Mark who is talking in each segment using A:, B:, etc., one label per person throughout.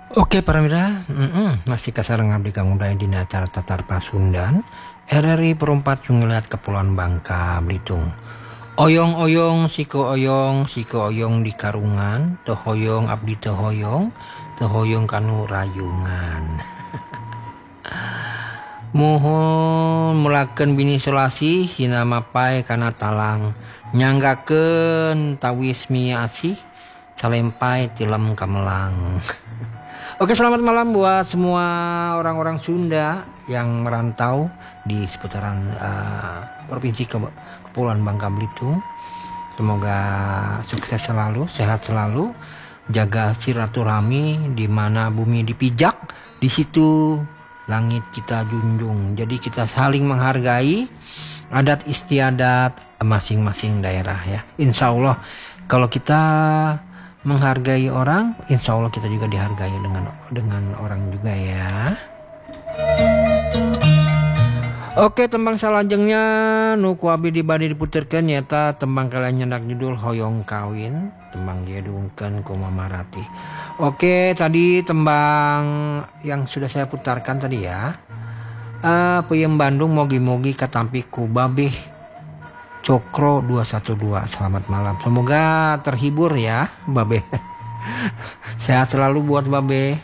A: Oke para mitra, masih kasareng abdi kamudaya dina acara Tatar Pasundan RRI Perumpat Sungguliat Kepulauan Bangka Belitung. Oyong-oyong siko oyong di karungan, teu hoyong abdi teu hoyong kanu rayungan. Mohon mulakeun bini solasi sina mapai kana talang, nyanggakeun tawis miasih salempai tilem kamelang. Oke, selamat malam buat semua orang-orang Sunda yang merantau di seputaran Provinsi Kepulauan Bangka Belitung. Semoga sukses selalu, sehat selalu, jaga silaturahmi, di mana bumi dipijak, di situ langit kita junjung. Jadi kita saling menghargai adat istiadat masing-masing daerah ya. Insya Allah kalau kita menghargai orang, insya Allah kita juga dihargai dengan orang juga ya. Oke, tembang salajengnya nu ku abdi dibade diputerkeun nyata tembang kalian nyendak judul Hoyong Kawin, tembang dia diungkeun ku Mama Rati. Oke, tadi tembang yang sudah saya putarkan tadi ya. Peuyeum Bandung mogi-mogi katampi ku Babeh Cokro 212. Selamat malam. Semoga terhibur ya, Babe. Sehat selalu buat Babe.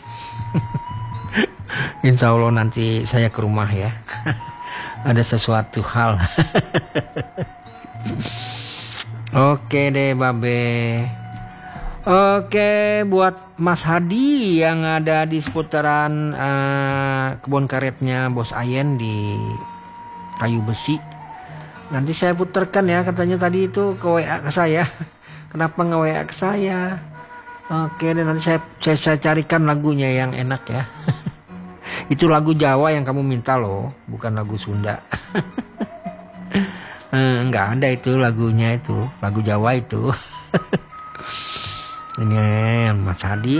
A: Insya Allah nanti saya ke rumah ya. Ada sesuatu hal. Oke deh Babe. Oke, buat Mas Hadi yang ada di seputaran kebun karetnya Bos Ayen di Kayu Besi. Nanti saya putarkan ya, katanya tadi itu ke WA ke saya. Kenapa nge-WA ke saya? Oke, dan nanti saya carikan lagunya yang enak ya. Itu lagu Jawa yang kamu minta loh, bukan lagu Sunda. Enggak ada itu lagunya itu, lagu Jawa itu. Ini Mas Hadi.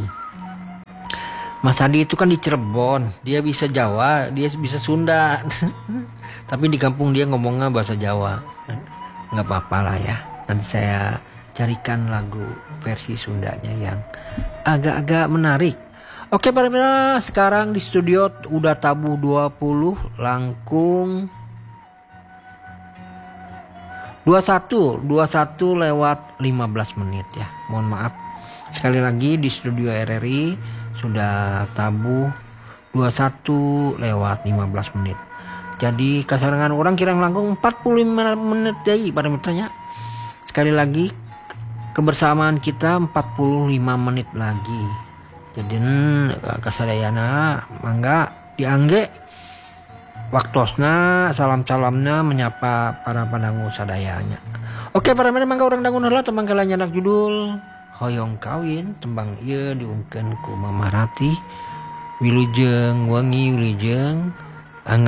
A: Mas Hadi itu kan di Cirebon, dia bisa Jawa, dia bisa Sunda. Tapi di kampung dia ngomongnya bahasa Jawa. Nggak apa-apa lah ya. Nanti saya carikan lagu versi Sundanya yang agak-agak menarik. Oke para pemirsa, sekarang di studio udah tabuh 20 langkung 21 lewat 15 menit ya. Mohon maaf. Sekali lagi di studio RRI sudah tabuh 21 lewat 15 menit. Jadi kasarangan orang kirang langkung 45 menit deui pada mitranya. Sekali lagi kebersamaan kita 45 menit lagi. Jadi kasadayana mangga diangge waktosna salam-salamna menyapa para pandangu sadayanya. Oke para meneh mangga urang dangun heula tembang kalian nyandak judul Hoyong Kawin, tembang ieu diungkeun ku Mama Rati. Wilujeng wangi wilujeng